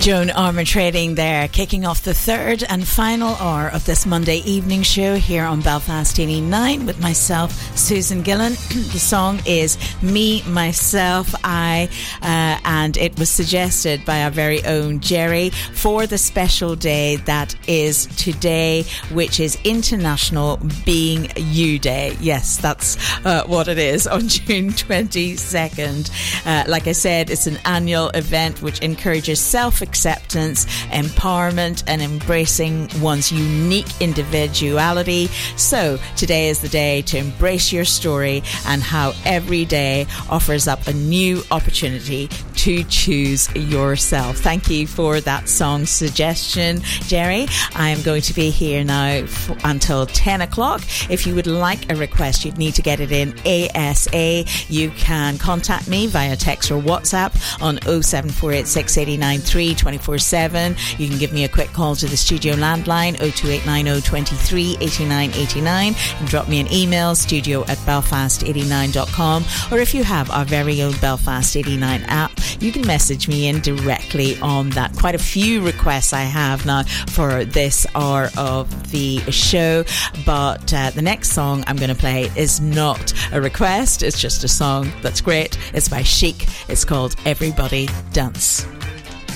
Joan Armatrading there, kicking off the third and final hour of this Monday evening show here on Belfast 89 with myself, Susan Gillan. The song is Me, Myself, I, and it was suggested by our very own Jerry for the special day that is today, which is International Being You Day. Yes, that's what it is on June 22nd. Like I said, it's an annual event which encourages self-acceptance, empowerment and embracing one's unique individuality. So today is the day to embrace your story and how every day offers up a new opportunity to choose yourself. Thank you for that song suggestion, Jerry. I am going to be here now until 10 o'clock. If you would like a request, you'd need to get it in ASA. You can contact me via text or WhatsApp on 07486 893 24/7. You can give me a quick call to the studio landline 02890 23 89 89 and drop me an email studio@belfast89.com, or if you have our very own Belfast 89 app, you can message me in directly on that. Quite a few requests I have now for this hour of the show, but the next song I'm going to play is not a request, it's just a song that's great. It's by Chic. It's called Everybody Dance.